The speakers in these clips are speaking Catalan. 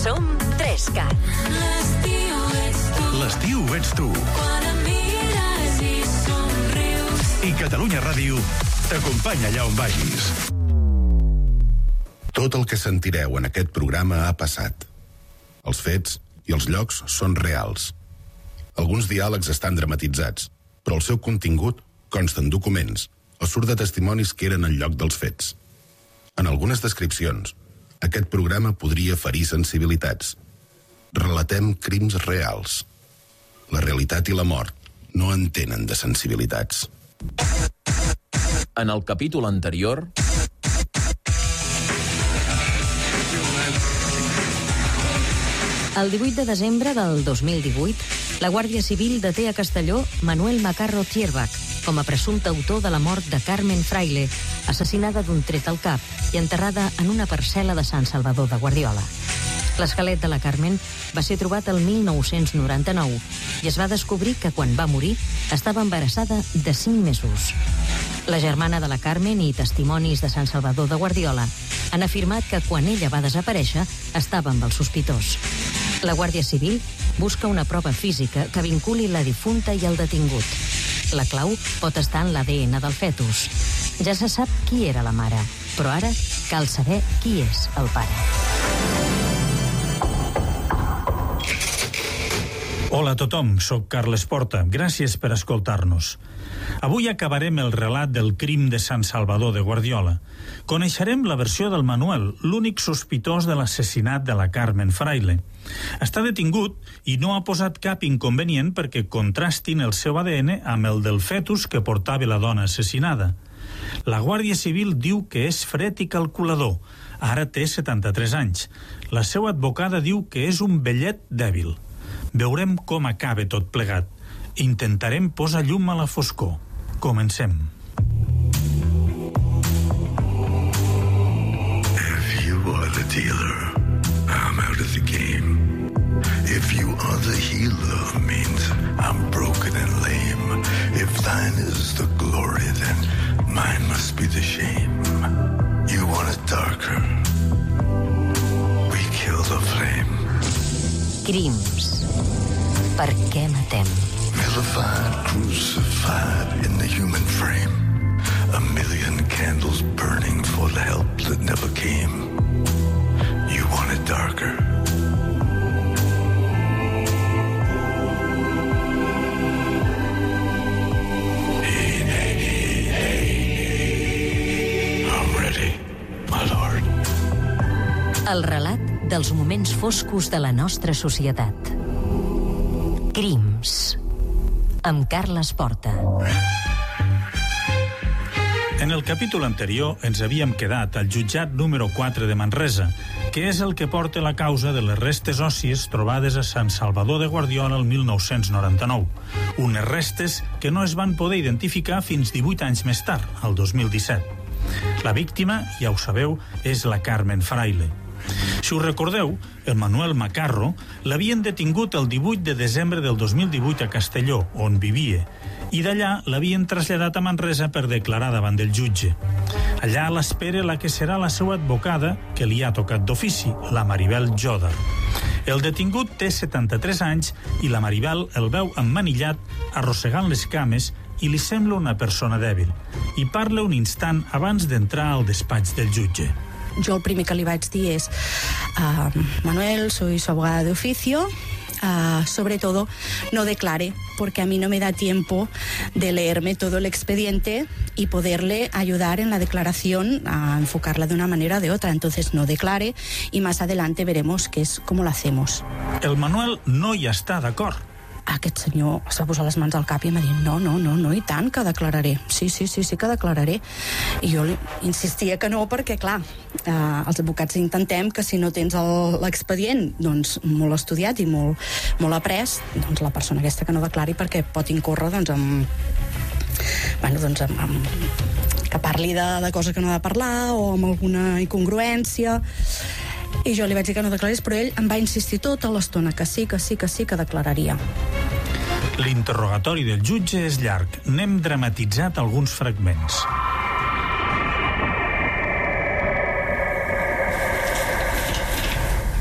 Som 3CAT. L'estiu ets tu. Quan em mires i somrius. I Catalunya Ràdio t'acompanya allà on vagis. Tot el que sentireu en aquest programa ha passat. Els fets i els llocs són reals. Alguns diàlegs estan dramatitzats, però el seu contingut consta en documents o surt de testimonis que eren en lloc dels fets. En algunes descripcions, aquest programa podria ferir sensibilitats. Relatem crims reals. La realitat i la mort no entenen de sensibilitats. En el capítol anterior... El 18 de desembre del 2018, la Guàrdia Civil deté a Castelló Manuel Macarro Tierbach com a presumpte autor de la mort de Carmen Fraile, assassinada d'un tret al cap i enterrada en una parcel·la de Sant Salvador de Guardiola. L'esquelet de la Carmen va ser trobat el 1999 i es va descobrir que quan va morir estava embarassada de 5 mesos. La germana de la Carmen i testimonis de Sant Salvador de Guardiola han afirmat que quan ella va desaparèixer estava amb el sospitós. La Guàrdia Civil busca una prova física que vinculi la difunta i el detingut. La clau pot estar en l'ADN del fetus. Ja se sap qui era la mare, però ara cal saber qui és el pare. Hola a tothom, soc Carles Porta. Gràcies per escoltar-nos. Avui acabarem el relat del crim de Sant Salvador de Guardiola. Coneixerem la versió del Manuel, l'únic sospitós de l'assassinat de la Carmen Fraile. Està detingut i no ha posat cap inconvenient perquè contrastin el seu ADN amb el del fetus que portava la dona assassinada. La Guàrdia Civil diu que és fred i calculador. Ara té 73 anys. La seva advocada diu que és un vellet dèbil. Veurem com acaba tot plegat. Intentarem posar llum a la foscor. Comencem. If you are the dealer, I'm out of the game. If you are the healer, means I'm broken and lame. If thine is the glory, then mine must be the shame. You want it darker, we kill the flame. Crims. Per què matem? Vilified, crucified in the human frame. A million candles burning for the help that never came. You want it darker. I'm ready, my lord. El relat dels moments foscos de la nostra societat. Crims. Amb Carles Porta. En el capítol anterior ens havíem quedat al jutjat número 4 de Manresa, que és el que porta la causa de les restes òssies trobades a Sant Salvador de Guardiola el 1999. Unes restes que no es van poder identificar fins 18 anys més tard, el 2017. La víctima, ja ho sabeu, és la Carmen Fraile. Si us recordeu, el Manuel Macarro l'havien detingut el 18 de desembre del 2018 a Castelló, on vivia, i d'allà l'havien traslladat a Manresa per declarar davant del jutge. Allà l'espera la que serà la seva advocada, que li ha tocat d'ofici, la Maribel Joda. El detingut té 73 anys i la Maribel el veu emmanillat, arrossegant les cames, i li sembla una persona dèbil. I parla un instant abans d'entrar al despatx del jutge. Yo el primer que le vaig dir es Manuel, soy su abogada de oficio, sobre todo no declare, porque a mí no me da tiempo de leerme todo el expediente y poderle ayudar en la declaración a enfocarla de una manera o de otra. Entonces no declare y más adelante veremos cómo lo hacemos. El Manuel no hi està d'acord. Aquest senyor es va posar les mans al cap i em va dir no, i tant que declararé. Sí que declararé. I jo li insistia que no, perquè clar, els advocats intentem que si no tens l'expedient doncs molt estudiat i molt après, doncs la persona aquesta que no declari, perquè pot incórrer amb que parli de coses que no ha de parlar o amb alguna incongruència. I jo li vaig dir que no declarés, però ell em va insistir tota l'estona que sí que declararia. L'interrogatori del jutge és llarg. N'hem dramatitzat alguns fragments.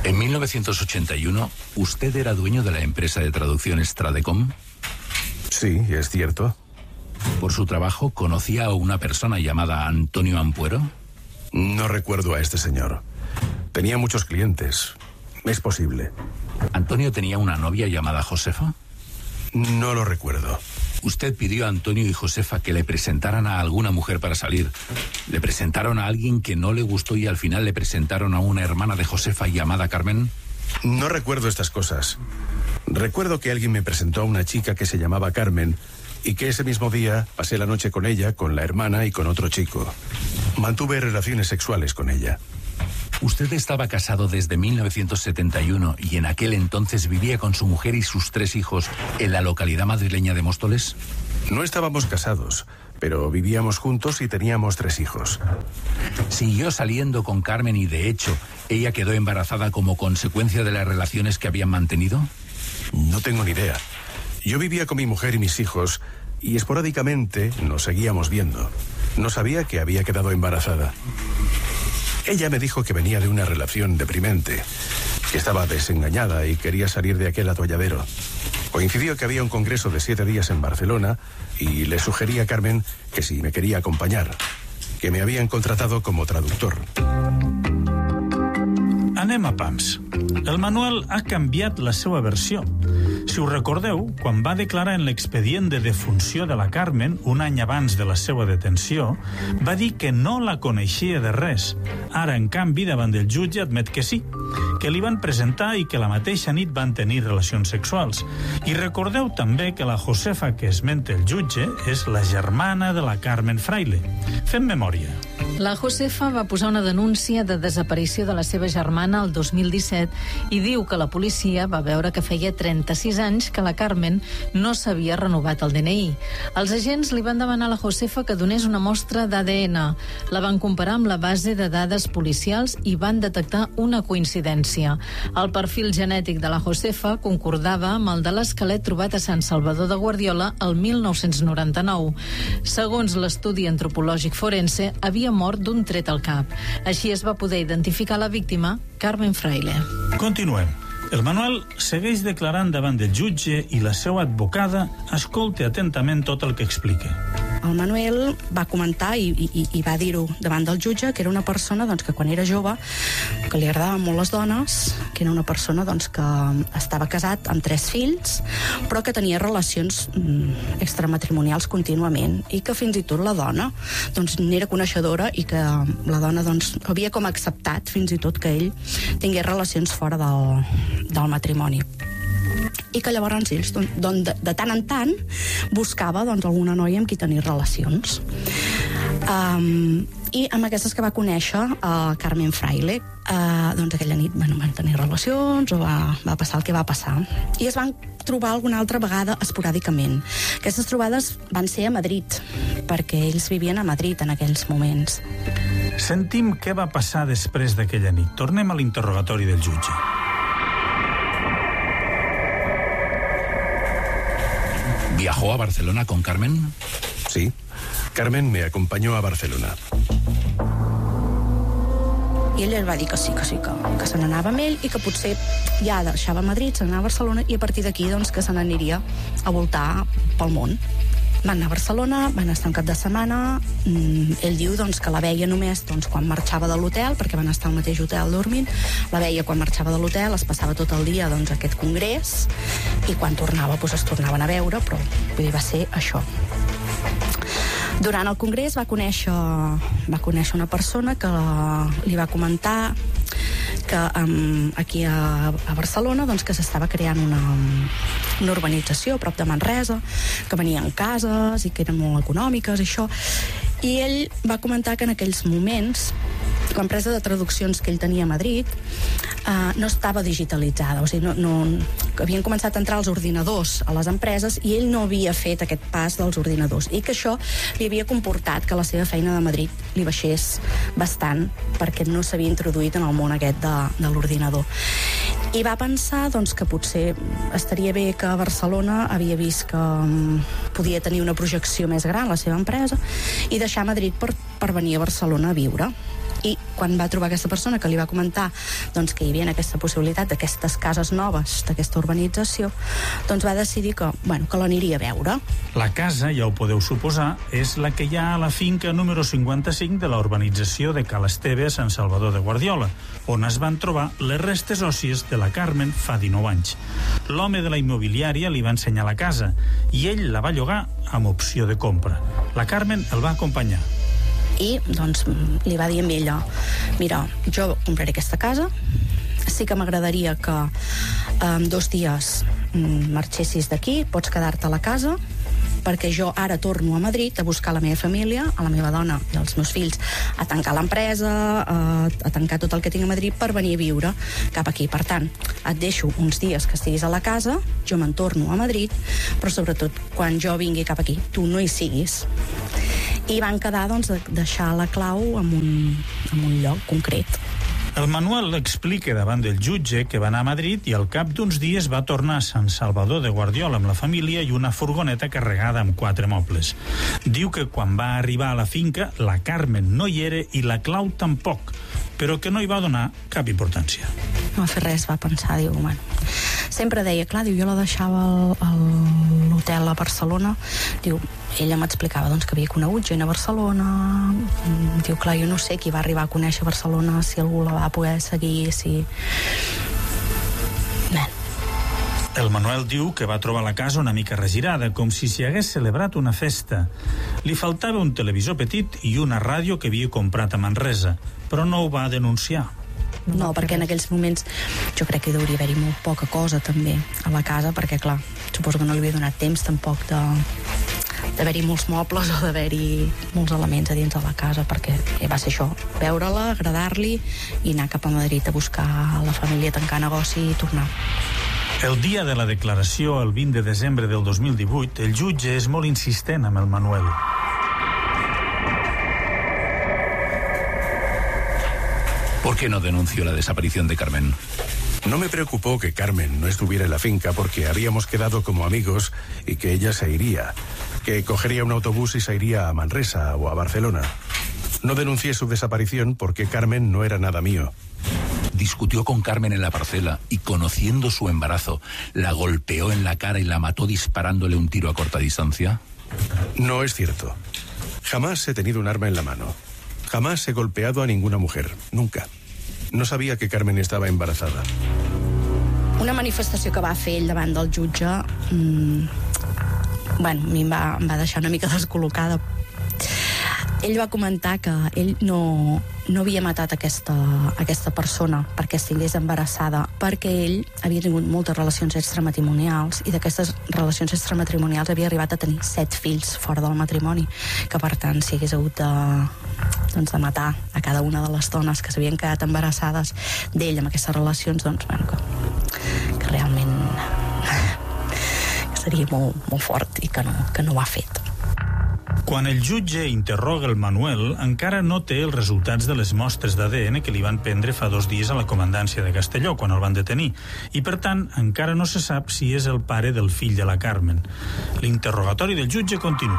En 1981, ¿usted era dueño de la empresa de traducciones Tradecom? Sí, es cierto. ¿Por su trabajo conocía a una persona llamada Antonio Ampuero? No recuerdo a este señor. Tenía muchos clientes. Es posible. ¿Antonio tenía una novia llamada Josefa? No lo recuerdo. Usted pidió a Antonio y Josefa que le presentaran a alguna mujer para salir. ¿Le presentaron a alguien que no le gustó y al final le presentaron a una hermana de Josefa llamada Carmen? No recuerdo estas cosas. Recuerdo que alguien me presentó a una chica que se llamaba Carmen y que ese mismo día pasé la noche con ella, con la hermana y con otro chico. Mantuve relaciones sexuales con ella. Usted estaba casado desde 1971 y en aquel entonces vivía con su mujer y sus 3 hijos en la localidad madrileña de Móstoles. No estábamos casados, pero vivíamos juntos y teníamos 3 hijos. Siguió saliendo con Carmen y, de hecho, ella quedó embarazada como consecuencia de las relaciones que habían mantenido. No tengo ni idea. Yo vivía con mi mujer y mis hijos y esporádicamente nos seguíamos viendo. No sabía que había quedado embarazada. Ella me dijo que venía de una relación deprimente, que estaba desengañada y quería salir de aquel atolladero. Coincidió que había un congreso de 7 días en Barcelona y le sugerí a Carmen que si me quería acompañar, que me habían contratado como traductor. Anem a pams. El Manuel ha canviat la seva versió. Si us recordeu, quan va declarar en l'expedient de defunció de la Carmen, un any abans de la seva detenció, va dir que no la coneixia de res. Ara, en canvi, davant del jutge admet que sí, que li van presentar i que la mateixa nit van tenir relacions sexuals. I recordeu també que la Josefa que esmenta el jutge és la germana de la Carmen Fraile. Fem memòria. La Josefa va posar una denúncia de desaparició de la seva germana el 2017 i diu que la policia va veure que feia 36 anys que la Carmen no s'havia renovat el DNI. Els agents li van demanar a la Josefa que donés una mostra d'ADN. La van comparar amb la base de dades policials i van detectar una coincidència. El perfil genètic de la Josefa concordava amb el de l'esquelet trobat a Sant Salvador de Guardiola el 1999. Segons l'estudi antropològic forense, havia mort d'un tret al cap. Així es va poder identificar la víctima, Carmen Fraile. Continuem. El Manuel segueix declarant davant del jutge i la seva advocada escolta atentament tot el que explica. El Manuel va comentar i va dir-ho davant del jutge que era una persona doncs, que quan era jove que li agradaven molt les dones, que era una persona doncs, que estava casat amb 3 fills però que tenia relacions extramatrimonials contínuament i que fins i tot la dona doncs, n'era coneixedora i que la dona doncs, havia com acceptat fins i tot que ell tingués relacions fora del matrimoni. I que llavors ells, de tant en tant, buscava doncs, alguna noia amb qui tenir relacions. I amb aquestes que va conèixer Carmen Fraile, doncs aquella nit van tenir relacions o va passar el que va passar. I es van trobar alguna altra vegada esporàdicament. Aquestes trobades van ser a Madrid, perquè ells vivien a Madrid en aquells moments. Sentim què va passar després d'aquella nit. Tornem a l'interrogatori del jutge. ¿Viajó a Barcelona con Carmen? Sí. Carmen me acompañó a Barcelona. I ell va dir que sí, que se n'anava amb ell i que potser ja deixava Madrid, se n'anava a Barcelona i a partir d'aquí doncs, que se n'aniria a voltar pel món. Van anar a Barcelona, van estar un cap de setmana. Ell diu doncs, que la veia només doncs, quan marxava de l'hotel, perquè van estar al mateix hotel dormint. La veia quan marxava de l'hotel, es passava tot el dia doncs, a aquest congrés, i quan tornava doncs, es tornaven a veure, però vull dir, va ser això. Durant el congrés va conèixer una persona que li va comentar que aquí a Barcelona doncs, que s'estava creant una urbanització a prop de Manresa, que venien cases i que eren molt econòmiques i això. I ell va comentar que en aquells moments l'empresa de traduccions que ell tenia a Madrid no estava digitalitzada, o sigui, havien començat a entrar els ordinadors a les empreses i ell no havia fet aquest pas dels ordinadors i que això li havia comportat que la seva feina de Madrid li baixés bastant perquè no s'havia introduït en el món aquest de l'ordinador. I va pensar doncs, que potser estaria bé que a Barcelona havia vist que podia tenir una projecció més gran la seva empresa i deixar Madrid per venir a Barcelona a viure. I quan va trobar aquesta persona que li va comentar doncs, que hi havia aquesta possibilitat d'aquestes cases noves, d'aquesta urbanització, doncs va decidir que l'aniria a veure. La casa, ja ho podeu suposar, és la que hi ha a la finca número 55 de la urbanització de Cal Esteve a Sant Salvador de Guardiola, on es van trobar les restes òssies de la Carmen fa 19 anys. L'home de la immobiliària li va ensenyar la casa i ell la va llogar amb opció de compra. La Carmen el va acompanyar. I doncs li va dir a ella: mira, jo compraré aquesta casa, sí que m'agradaria que en 2 dies marxessis d'aquí, pots quedar-te a la casa, perquè jo ara torno a Madrid a buscar la meva família, a la meva dona i els meus fills, a tancar l'empresa, a tancar tot el que tinc a Madrid per venir a viure cap aquí. Per tant, et deixo uns dies que estiguis a la casa, jo me'n torno a Madrid, però sobretot quan jo vingui cap aquí, tu no hi siguis. I van quedar, doncs, de deixar la clau en un lloc concret. El Manuel explica davant del jutge que va anar a Madrid i al cap d'uns dies va tornar a Sant Salvador de Guardiola amb la família i una furgoneta carregada amb 4 mobles. Diu que quan va arribar a la finca, la Carmen no hi era i la clau tampoc, però que no hi va donar cap importància. No va fer res, va pensar, diu, sempre deia, clar, diu, jo la deixava a l'hotel a Barcelona, diu, ella m'explicava doncs, que havia conegut gent a Barcelona, diu, clar, jo no sé qui va arribar a conèixer Barcelona, si algú la va poder seguir, si... El Manuel diu que va trobar la casa una mica regirada, com si s'hi hagués celebrat una festa. Li faltava un televisor petit i una ràdio que havia comprat a Manresa, però no ho va denunciar. No, perquè en aquells moments jo crec que hi hauria haver-hi molt poca cosa també a la casa, perquè clar, suposo que no li havia donat temps tampoc d'haver-hi molts mobles o d'haver-hi molts elements a dins de la casa, perquè va ser això, veure-la, agradar-li i anar cap a Madrid a buscar la família, tancar negoci i tornar. El dia de la declaració, el 20 de desembre del 2018, el jutge és molt insistent amb el Manuel. ¿Por qué no denunció la desaparición de Carmen? No me preocupó que Carmen no estuviera en la finca porque habíamos quedado como amigos y que ella se iría, que cogería un autobús y se iría a Manresa o a Barcelona. No denuncié su desaparición porque Carmen no era nada mío. Discutió con Carmen en la parcela y, conociendo su embarazo, la golpeó en la cara y la mató disparándole un tiro a corta distancia. No es cierto. Jamás he tenido un arma en la mano. Jamás he golpeado a ninguna mujer. Nunca. No sabia que Carmen estava embarazada. Una manifestació que va fer ell davant del jutge a mi em va deixar una mica descol·locada. Ell va comentar que ell no havia matat aquesta persona perquè estigués embarassada, perquè ell havia tingut moltes relacions extramatrimonials i d'aquestes relacions extramatrimonials havia arribat a tenir 7 fills fora del matrimoni, que per tant si hagués hagut de matar a cada una de les dones que s'havien quedat embarassades d'ell amb aquestes relacions, doncs que realment seria molt fort i que no ho ha fet. Quan el jutge interroga el Manuel, encara no té els resultats de les mostres d'ADN que li van prendre fa 2 dies a la comandància de Castelló, quan el van detenir. I, per tant, encara no se sap si és el pare del fill de la Carmen. L'interrogatori del jutge continua.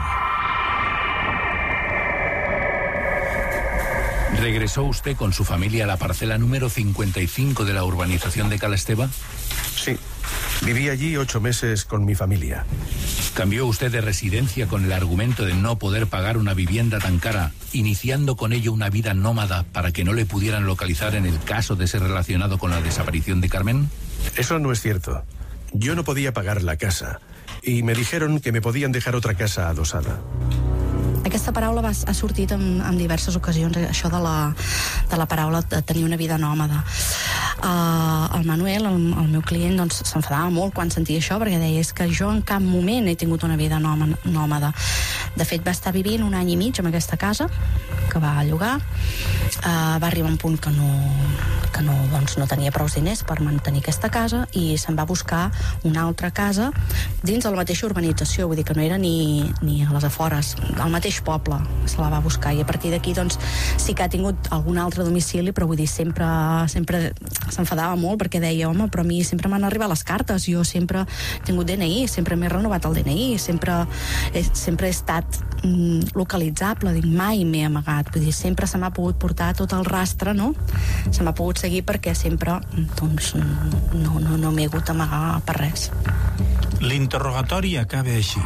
¿Regresó usted con su familia a la parcela número 55 de la urbanización de Cal Esteve? Sí. Viví allí 8 meses con mi familia. ¿Cambió usted de residencia con el argumento de no poder pagar una vivienda tan cara, iniciando con ello una vida nómada para que no le pudieran localizar en el caso de ser relacionado con la desaparición de Carmen? Eso no es cierto. Yo no podía pagar la casa y me dijeron que me podían dejar otra casa adosada. Aquesta paraula ha sortit en diverses ocasions, això de la paraula de tenir una vida nòmada. El Manuel, el meu client, doncs, s'enfadava molt quan sentia això, perquè deia que jo en cap moment he tingut una vida nòmada. De fet, va estar vivint 1 any i mig en aquesta casa que va llogar. Va arribar a un punt que que no, doncs, no tenia prou diners per mantenir aquesta casa i se'n va buscar una altra casa dins de la mateixa urbanització, vull dir que no era ni a les afores, al mateix poble se la va buscar, i a partir d'aquí doncs, sí que ha tingut algun altre domicili, però vull dir, sempre s'enfadava molt perquè deia, home, però a mi sempre m'han arribat les cartes, jo sempre he tingut DNI, sempre m'he renovat el DNI, sempre he estat localitzable, dic, mai m'he amagat, vull dir, sempre se m'ha pogut portar tot el rastre, no? Se m'ha pogut seguir perquè sempre, doncs, no m'he hagut d'amagar per res. L'interrogatori acaba així.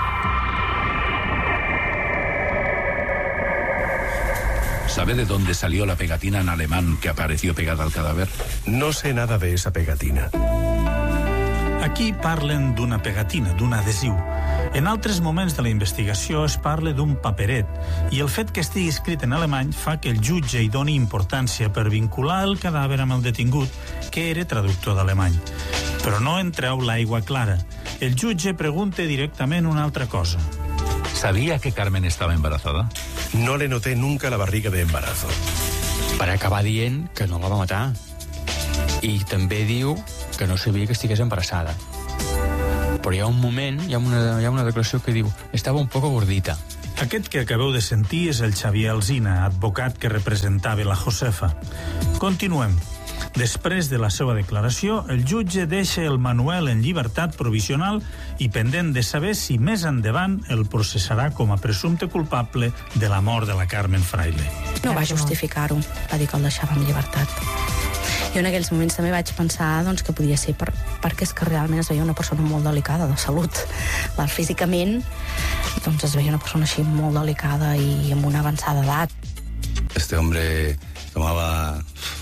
¿Sabe de dónde salió la pegatina en alemán que apareció pegada al cadáver? No sé nada de esa pegatina. Aquí parlen d'una pegatina, d'un adhesiu. En altres moments de la investigació es parla d'un paperet, i el fet que estigui escrit en alemany fa que el jutge hi doni importància per vincular el cadàver amb el detingut, que era traductor d'alemany. Però no en treu l'aigua clara. El jutge pregunta directament una altra cosa. ¿Sabía que Carmen estaba embarazada? No le noté nunca la barriga de embarazo. Per acabar dient que no la va matar. I també diu que no sabia que estigués embarassada. Però hi ha un moment, hi ha una declaració que diu estava un poco gordita. Aquest que acabeu de sentir és el Xavier Alsina, advocat que representava la Josefa. Continuem. Després de la seva declaració, el jutge deixa el Manuel en llibertat provisional i pendent de saber si més endavant el processarà com a presumpte culpable de la mort de la Carmen Fraile. No va justificar-ho, va dir que el deixava en llibertat. Jo en aquells moments també vaig pensar doncs, que podia ser perquè és que realment es veia una persona molt delicada de salut. Físicament doncs es veia una persona així molt delicada i amb una avançada edat. Este hombre tomaba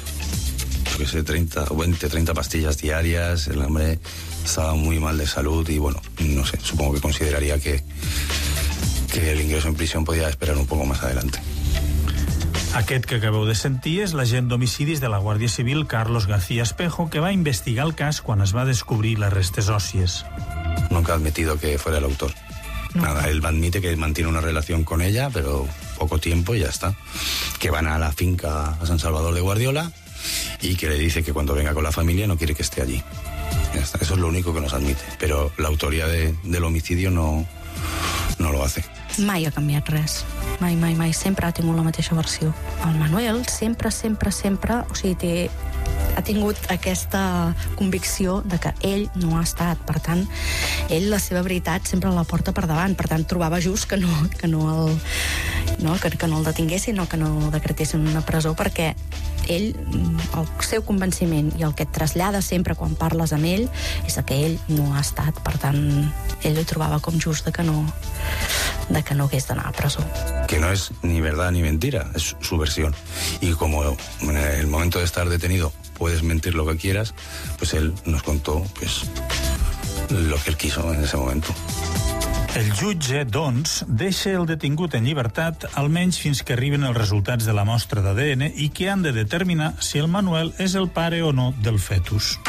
30 pastillas diarias, el hombre estaba muy mal de salud y bueno, no sé, supongo que consideraría que el ingreso en prisión podía esperar un poco más adelante. Aquest que acabeu de sentir és l'agent d'homicidis de la Guàrdia Civil, Carlos García Espejo, que va investigar el cas quan es va descobrir les restes òssies. Nunca ha admitido que fuera el autor. Nada, él admite que mantiene una relación con ella, pero poco tiempo y ya está. Que van a la finca a San Salvador de Guardiola y que le dice que cuando venga con la familia no quiere que esté allí. Ya está. Eso es lo único que nos admite. Pero la autoría del homicidio no lo hace. Mai ha canviat res. Mai. Sempre ha tingut la mateixa versió. El Manuel sempre, o sigui, ha tingut aquesta convicció de que ell no ha estat. Per tant, ell la seva veritat sempre la porta per davant. Per tant, trobava just que no el detinguessin o que no decretessin una presó, perquè ell, el seu convenciment i el que et trasllada sempre quan parles amb ell és que ell no ha estat. Per tant, ell ho trobava com just de que no hagués d'anar a presó. Que no es ni verdad ni mentira, es su versión. Y como en el momento de estar detenido puedes mentir lo que quieras, pues él nos contó pues lo que él quiso en ese momento. El jutge, doncs, deixa el detingut en llibertat almenys fins que arriben els resultats de la mostra d'ADN i que han de determinar si el Manuel és el pare o no del fetus.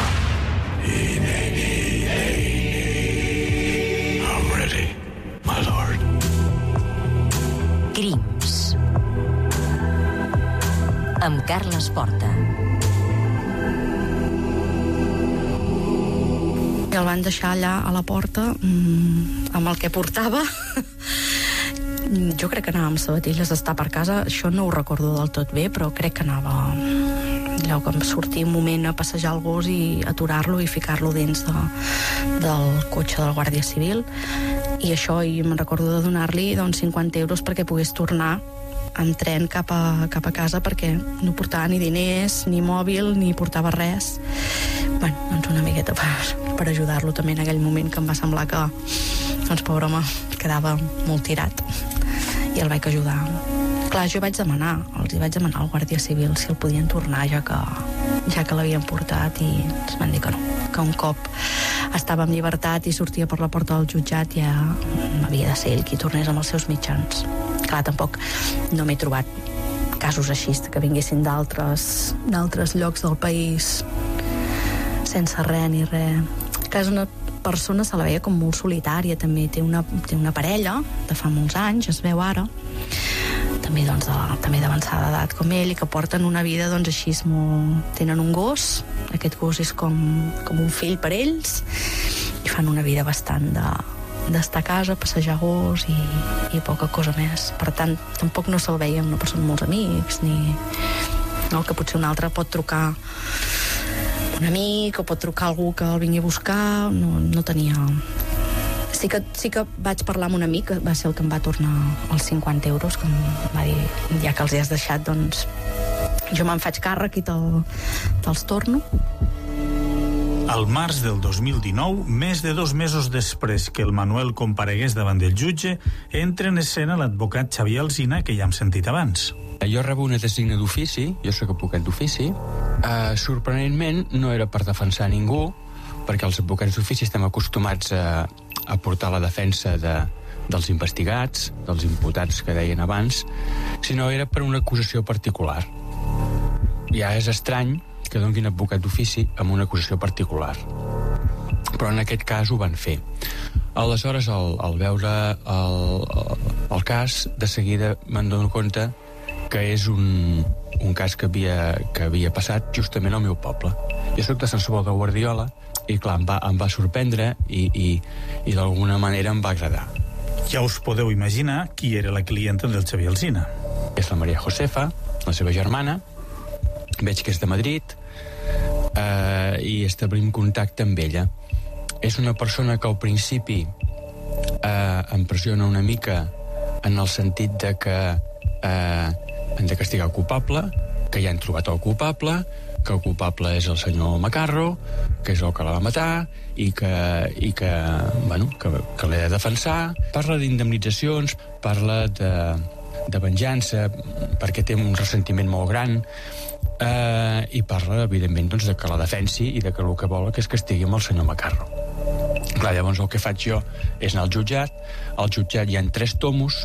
I'm ready, my lord. Crims. Amb Carles Porta. I el van deixar allà a la porta amb el que portava. Jo crec que anava amb sabatilles d'estar per casa. Això no ho recordo del tot bé, però crec que anava allò que em sortia un moment a passejar el gos i aturar-lo i ficar-lo dins del cotxe del Guàrdia Civil. I això, i me'n recordo de donar-li 50 euros perquè pogués tornar en tren cap a casa, perquè no portava ni diners, ni mòbil, ni portava res. Bueno, doncs una miqueta per ajudar-lo també en aquell moment, que em va semblar que, doncs, pobre home, quedava molt tirat. I el vaig ajudar. Clar, jo els hi vaig demanar al Guàrdia Civil si el podien tornar, ja que l'havien portat, i ens van dir que no, que un cop estava en llibertat i sortia per la porta del jutjat ja havia de ser ell qui tornés amb els seus mitjans. Clar, tampoc no m'he trobat casos així que vinguessin d'altres llocs del país sense res ni res. Que és una persona, se la veia com molt solitària, també té una parella de fa molts anys, es veu ara, també d'avançada edat com ell, i que porten una vida doncs així tenen un gos, aquest gos és com un fill per ells, i fan una vida bastant d'estar a casa, passejar gos i poca cosa més. Per tant, tampoc no se'l veia una persona amb molts amics, ni no, que potser un altre pot trucar un amic o pot trucar algú que el vingui a buscar, no tenia... Sí que vaig parlar amb un amic, que va ser el que em va tornar els 50 euros, que em va dir, ja que els has deixat, doncs jo me'n faig càrrec i te'ls torno. Al març del 2019, més de 2 mesos després que el Manuel comparegués davant del jutge, entra en escena l'advocat Xavier Alsina, que ja hem sentit abans. Jo rebo una designa d'ofici, jo sóc advocat d'ofici. Sorprenentment, no era per defensar ningú, perquè els advocats d'ofici estem acostumats a portar la defensa dels investigats, dels imputats que deien abans, sinó era per una acusació particular. Ja és estrany que donguin advocat d'ofici amb una acusació particular. Però en aquest cas ho van fer. Aleshores, al veure el cas, de seguida me'n dono compte que és un cas que havia passat justament al meu poble. Jo soc de Sant Salvador de Guardiola i, clar, em va sorprendre i d'alguna manera em va agradar. Ja us podeu imaginar qui era la clienta del Xavier Alsina. És la Maria Josefa, la seva germana. Veig que és de Madrid i establim contacte amb ella. És una persona que al principi em pressiona una mica en el sentit de que han de castigar el culpable, que ja han trobat el culpable, que el culpable és el senyor Macarro, que és el que la va matar i que l'he de defensar. Parla d'indemnitzacions, parla de venjança, perquè té un ressentiment molt gran, i parla, evidentment, doncs, de que la defensi i de que el que vol és que estigui amb el senyor Macarro. Clar, llavors el que faig jo és anar al jutjat. Al jutjat hi ha 3 tomos.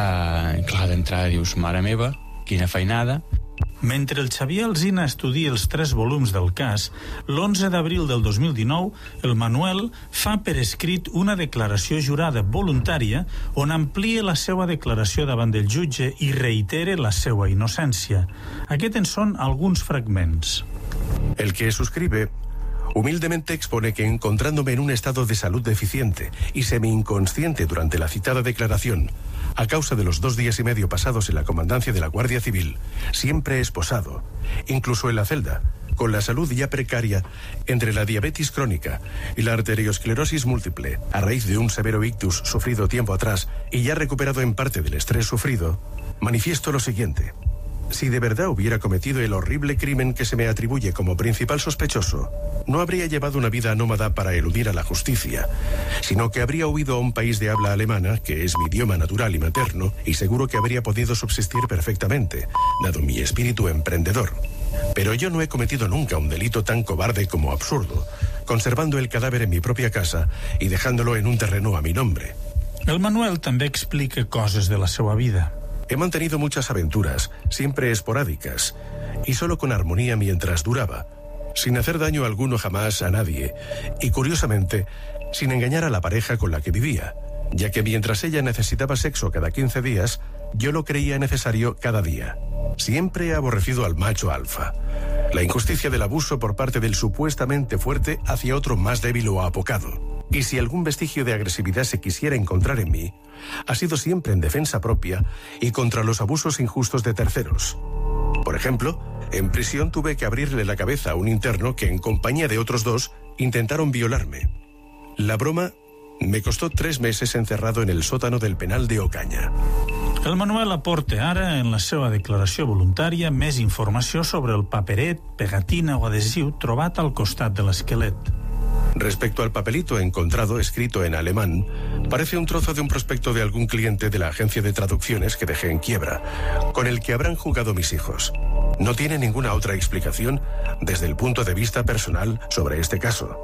Clar, d'entrada dius, mare meva, quina feinada. Mentre el Xavier Alsina estudia els 3 volums del cas, l'11 d'abril del 2019, el Manuel fa per escrit una declaració jurada voluntària on amplia la seva declaració davant del jutge i reitere la seva innocència. Aquests en són alguns fragments. El que suscribe humildemente expone que, encontrándome en un estado de salud deficiente y semi-inconsciente durante la citada declaración, a causa de los 2 días y medio pasados en la comandancia de la Guardia Civil, siempre esposado, incluso en la celda, con la salud ya precaria entre la diabetes crónica y la arteriosclerosis múltiple, a raíz de un severo ictus sufrido tiempo atrás y ya recuperado en parte del estrés sufrido, manifiesto lo siguiente. Si de verdad hubiera cometido el horrible crimen que se me atribuye como principal sospechoso, no habría llevado una vida nómada para eludir a la justicia, sino que habría huido a un país de habla alemana, que es mi idioma natural y materno, y seguro que habría podido subsistir perfectamente, dado mi espíritu emprendedor. Pero yo no he cometido nunca un delito tan cobarde como absurdo, conservando el cadáver en mi propia casa y dejándolo en un terreno a mi nombre. El Manuel també explica coses de la seva vida. He mantenido muchas aventuras, siempre esporádicas, y solo con armonía mientras duraba, sin hacer daño alguno jamás a nadie, y curiosamente, sin engañar a la pareja con la que vivía, ya que mientras ella necesitaba sexo cada 15 días, yo lo creía necesario cada día. Siempre he aborrecido al macho alfa. La injusticia del abuso por parte del supuestamente fuerte hacia otro más débil o apocado. Y si algún vestigio de agresividad se quisiera encontrar en mí, ha sido siempre en defensa propia y contra los abusos injustos de terceros. Por ejemplo, en prisión tuve que abrirle la cabeza a un interno que, en compañía de otros 2, intentaron violarme. La broma me costó 3 meses encerrado en el sótano del penal de Ocaña. El Manuel aporta ara, en la seva declaració voluntària, més informació sobre el paperet, pegatina o adhesiu trobat al costat de l'esquelet. Respecto al papelito encontrado escrito en alemán, parece un trozo de un prospecto de algún cliente de la agencia de traducciones que dejé en quiebra, con el que habrán jugado mis hijos. No tiene ninguna otra explicación desde el punto de vista personal sobre este caso.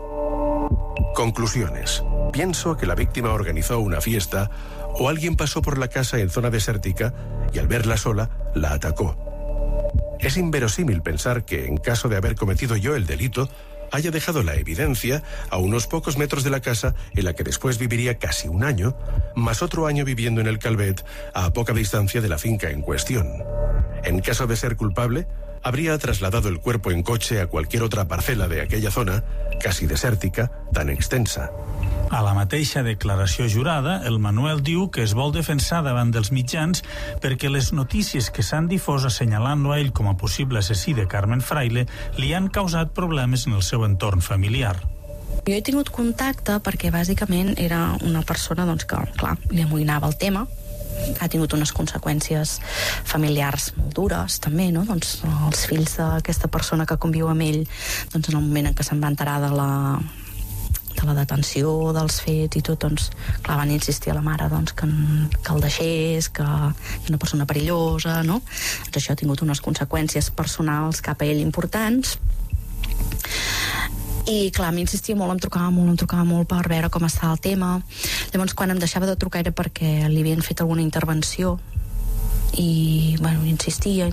Conclusiones. Pienso que la víctima organizó una fiesta o alguien pasó por la casa en zona desértica y al verla sola, la atacó. Es inverosímil pensar que, en caso de haber cometido yo el delito, haya dejado la evidencia a unos pocos metros de la casa en la que después viviría casi un año, más otro año viviendo en el Calvet, a poca distancia de la finca en cuestión. En caso de ser culpable, habría trasladado el cuerpo en coche a cualquier otra parcela de aquella zona, casi desèrtica, tan extensa. A la mateixa declaració jurada, el Manuel diu que es vol defensar davant dels mitjans perquè les notícies que s'han difós assenyalant-lo a ell com a possible assassí de Carmen Fraile li han causat problemes en el seu entorn familiar. Jo he tingut contacte perquè bàsicament era una persona doncs, que, clar, li amoïnava el tema. Ha tingut unes conseqüències familiars molt dures, també, no? Doncs els fills d'aquesta persona que conviu amb ell, doncs en el moment en què se'n va enterar de la detenció, dels fets i tot, doncs, clar, van insistir a la mare doncs, que el deixés, que és una persona perillosa, no? Doncs això ha tingut unes conseqüències personals cap a ell importants. I, clar, m'insistia molt, em trucava molt per veure com estava el tema. Llavors, quan em deixava de trucar era perquè li havien fet alguna intervenció i, bueno, insistia.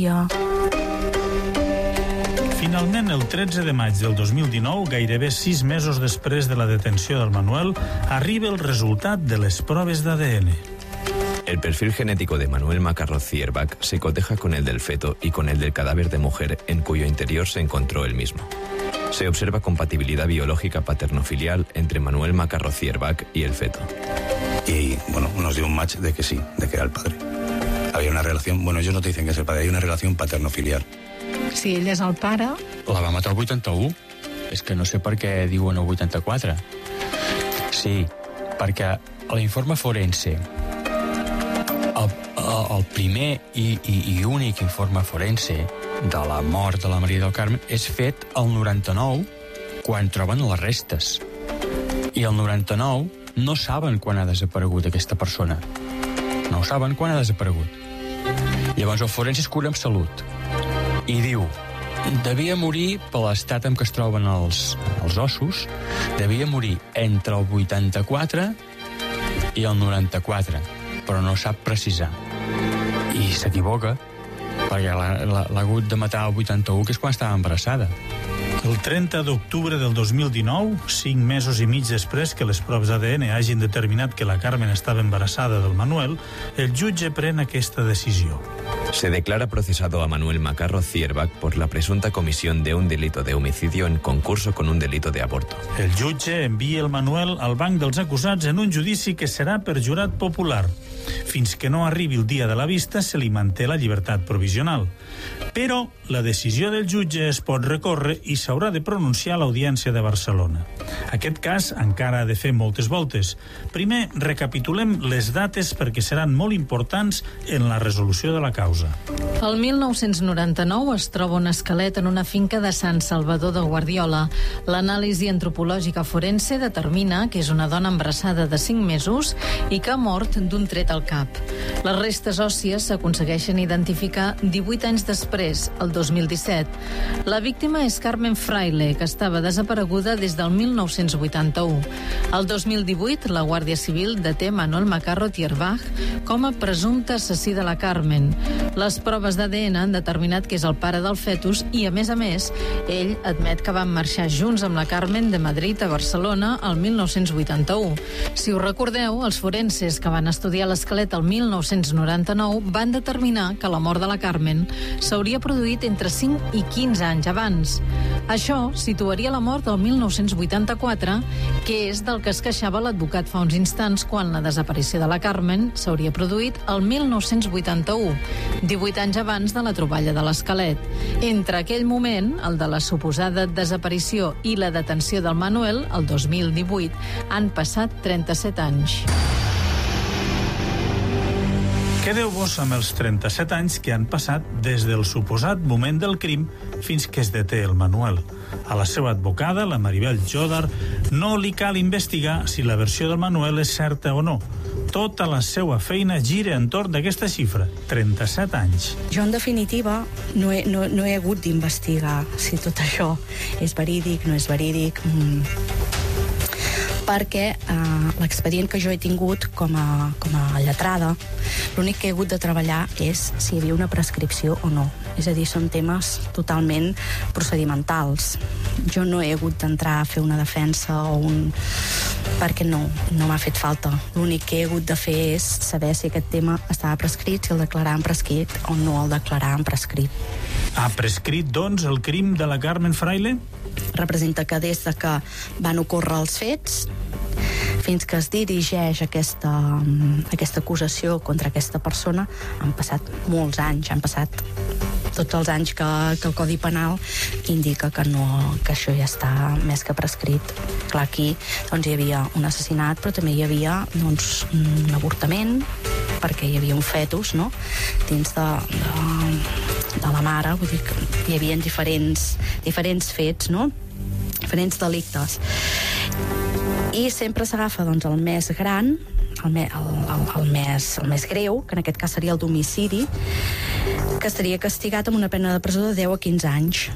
Finalment, el 13 de maig del 2019, gairebé 6 mesos després de la detenció del Manuel, arriba el resultat de les proves d'ADN. El perfil genético de Manuel Macarro Zierbach se coteja con el del feto y con el del cadáver de mujer en cuyo interior se encontró el mismo. Se observa compatibilidad biológica paterno-filial entre Manuel Macarro Zierbach y el feto. Y, bueno, nos dio un match de que sí, de que era el padre. Había una relación, bueno, ellos no te dicen que es el padre, hay una relación paterno-filial. Si ell és el pare... La va matar el 81. És que no sé per què diuen el 84. Sí, perquè a l'informe forense, el primer i únic informe forense de la mort de la Maria del Carmen és fet el 99, quan troben les restes. I el 99 no saben quan ha desaparegut aquesta persona. No saben quan ha desaparegut. Llavors el forense es cura amb salut i diu, devia morir per l'estat en què es troben els ossos, devia morir entre el 84 i el 94, però no sap precisar. I s'equivoca, perquè l'ha hagut de matar el 81, que és quan estava embarassada. El 30 d'octubre del 2019, 5 mesos i mig després que les proves d'ADN hagin determinat que la Carmen estava embarassada del Manuel, el jutge pren aquesta decisió. Se declara procesado a Manuel Macarro Zierbach por la presunta comisión de un delito de homicidio en concurso con un delito de aborto. El jutge envia el Manuel al banc dels acusats en un judici que serà per jurat popular. Fins que no arribi el dia de la vista se li manté la llibertat provisional. Però la decisió del jutge es pot recórrer i s'haurà de pronunciar a l'Audiència de Barcelona. Aquest cas encara ha de fer moltes voltes. Primer, recapitulem les dates perquè seran molt importants en la resolució de la causa. El 1999 es troba un esquelet en una finca de Sant Salvador de Guardiola. L'anàlisi antropològica forense determina que és una dona embarassada de 5 mesos i que ha mort d'un tret al cap. Les restes òssies s'aconsegueixen identificar 18 anys després, el 2017. La víctima és Carmen Fraile, que estava desapareguda des del 1981. El 2018, la Guàrdia Civil deté Manuel Macarro Zierbach com a presumpte assassí de la Carmen. Les proves d'ADN han determinat que és el pare del fetus i, a més, ell admet que van marxar junts amb la Carmen de Madrid a Barcelona el 1981. Si us recordeu, els forenses que van estudiar l'esquelet el 1999 van determinar que la mort de la Carmen s'hauria produït entre 5 i 15 anys abans. Això situaria la mort del 1984, que és del que es queixava l'advocat fa uns instants quan la desaparició de la Carmen s'hauria produït el 1981, 18 anys abans de la troballa de l'esquelet. Entre aquell moment, el de la suposada desaparició i la detenció del Manuel, el 2018, han passat 37 anys. Quedeu-vos amb els 37 anys que han passat des del suposat moment del crim fins que es deté el Manuel. A la seva advocada, la Maribel Jodar, no li cal investigar si la versió del Manuel és certa o no. Tota la seva feina gira entorn d'aquesta xifra, 37 anys. Jo, en definitiva, no he hagut d'investigar si tot això és verídic, no és verídic. perquè l'expedient que jo he tingut com a lletrada, l'únic que he hagut de treballar és si hi havia una prescripció o no. És a dir, són temes totalment procedimentals. Jo no he hagut d'entrar a fer una defensa perquè no m'ha fet falta. L'únic que he hagut de fer és saber si aquest tema estava prescrit, si el declaraven prescrit o no el declaraven prescrit. Ha prescrit, doncs, el crim de la Carmen Fraile? Representa que des de que van ocórrer els fets fins que es dirigeix aquesta acusació contra aquesta persona han passat molts anys, han passat tots els anys que el Codi Penal indica que això ja està més que prescrit. Clar, aquí doncs, hi havia un assassinat, però també hi havia doncs, un avortament, perquè hi havia un fetus, no?, dins de la mare, vull dir que hi havia diferents fets, no?, diferents delictes. I sempre s'agafa doncs, el més gran, el més greu, que en aquest cas seria el d'homicidi, que estaria castigat amb una pena de presó de 10 a 15 anys.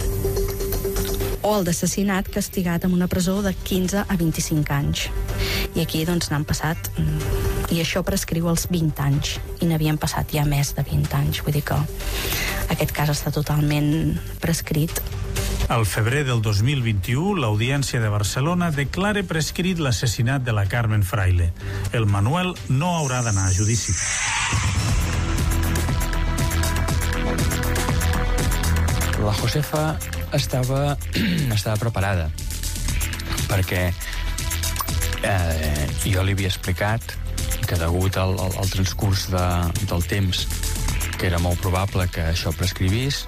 O el d'assassinat, castigat amb una presó de 15 a 25 anys. I aquí doncs n'han passat... I això prescriu als 20 anys. I n'havien passat ja més de 20 anys. Vull dir que aquest cas està totalment prescrit. Al febrer del 2021, l'Audiència de Barcelona declara prescrit l'assassinat de la Carmen Fraile. El Manuel no haurà d'anar a judici. La Josefa estava preparada perquè jo li havia explicat que degut al transcurs del temps que era molt probable que això prescrivís,